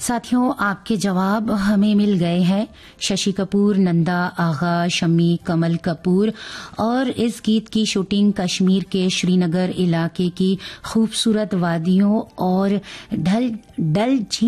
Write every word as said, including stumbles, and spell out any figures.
साथियों, आपके जवाब हमें मिल गए हैं। शशि कपूर, नंदा आगा, शम्मी, कमल कपूर। और इस गीत की शूटिंग कश्मीर के श्रीनगर इलाके की खूबसूरत वादियों और ढल डल झील